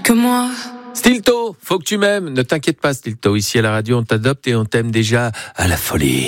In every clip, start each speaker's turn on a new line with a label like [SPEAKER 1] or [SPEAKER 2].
[SPEAKER 1] que moi.
[SPEAKER 2] Stilto, faut que tu m'aimes. Ne t'inquiète pas, Stilto. Ici à la radio, on t'adopte et on t'aime déjà à la folie.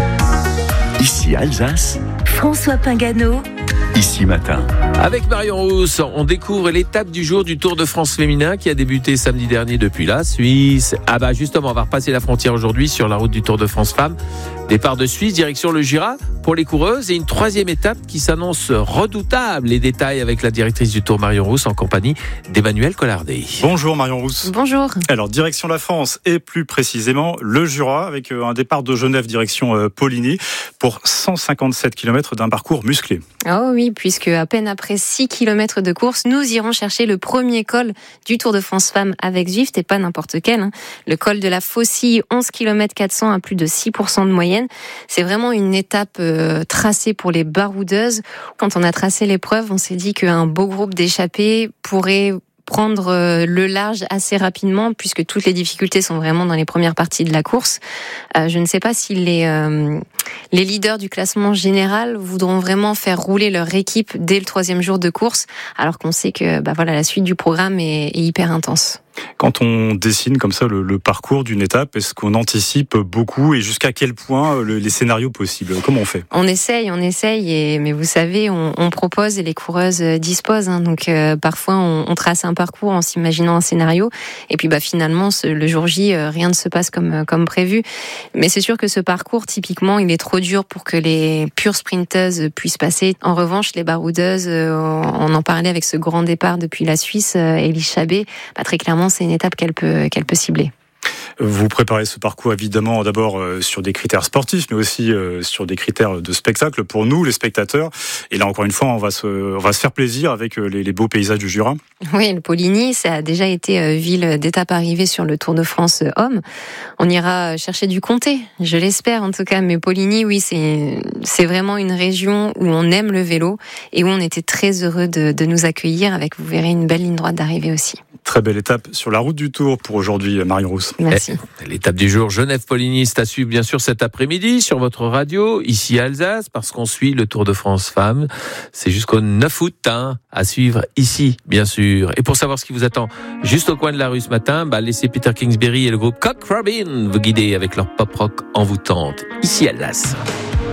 [SPEAKER 3] Ici Alsace,
[SPEAKER 4] François Pingano.
[SPEAKER 3] Ici Matin.
[SPEAKER 2] Avec Marion Rousse, on découvre l'étape du jour du Tour de France féminin qui a débuté samedi dernier depuis la Suisse. Justement, on va repasser la frontière aujourd'hui sur la route du Tour de France Femmes. Départ de Suisse, direction le Jura pour les coureuses et une troisième étape qui s'annonce redoutable. Les détails avec la directrice du Tour Marion Rousse en compagnie d'Emmanuel Collardet.
[SPEAKER 5] Bonjour Marion Rousse.
[SPEAKER 6] Bonjour.
[SPEAKER 5] Alors direction la France et plus précisément le Jura avec un départ de Genève direction Poligny pour 157 km d'un parcours musclé.
[SPEAKER 6] Oh oui, puisque à peine après 6 km de course, nous irons chercher le premier col du Tour de France Femmes avec Zwift et pas n'importe quel. Le col de la Faucille, 11 km 400 à plus de 6% de moyenne. C'est vraiment une étape tracée pour les baroudeuses. Quand on a tracé l'épreuve, on s'est dit qu'un beau groupe d'échappées pourrait prendre le large assez rapidement puisque toutes les difficultés sont vraiment dans les premières parties de la course. Je ne sais pas si les leaders du classement général voudront vraiment faire rouler leur équipe dès le 3e jour de course alors qu'on sait que la suite du programme est hyper intense.
[SPEAKER 5] Quand on dessine comme ça le parcours d'une étape, est-ce qu'on anticipe beaucoup et jusqu'à quel point les scénarios possibles? Comment on fait?
[SPEAKER 6] On essaye, mais vous savez, on propose et les coureuses disposent. Donc parfois on trace un parcours en s'imaginant un scénario et puis finalement le jour J, rien ne se passe comme prévu. Mais c'est sûr que ce parcours, typiquement, il est trop dur pour que les pures sprinteuses puissent passer. En revanche, les baroudeuses, on en parlait avec ce grand départ depuis la Suisse, Elise Chabet, très clairement, c'est une étape qu'elle peut cibler.
[SPEAKER 5] Vous préparez ce parcours évidemment d'abord sur des critères sportifs, mais aussi sur des critères de spectacle pour nous, les spectateurs. Et là, encore une fois, on va se faire plaisir avec les beaux paysages du Jura.
[SPEAKER 6] Oui, le Poligny, ça a déjà été ville d'étape arrivée sur le Tour de France hommes. On ira chercher du comté, je l'espère en tout cas. Mais Poligny, oui, c'est vraiment une région où on aime le vélo et où on était très heureux de nous accueillir avec, vous verrez, une belle ligne droite d'arrivée aussi.
[SPEAKER 5] Très belle étape sur la route du Tour pour aujourd'hui, Marion Rousse.
[SPEAKER 6] Merci.
[SPEAKER 2] L'étape du jour Genève-Poligny, c'est à suivre bien sûr cet après-midi sur votre radio, ici à Alsace, parce qu'on suit le Tour de France Femmes. C'est jusqu'au 9 août, à suivre ici, bien sûr. Et pour savoir ce qui vous attend juste au coin de la rue ce matin, laissez Peter Kingsbury et le groupe Cock Robin vous guider avec leur pop rock envoûtante, ici à Alsace.